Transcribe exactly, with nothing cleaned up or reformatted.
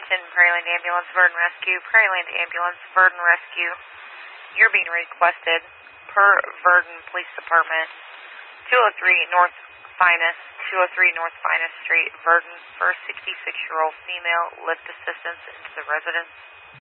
Attention, Prairieland Ambulance, Verdon Rescue. Prairieland Ambulance, Verdon Rescue. You're being requested per Verdon Police Department, two oh three North Finest, two oh three North Finest Street, Verdon, for a sixty-six-year-old female lift assistance into the residence.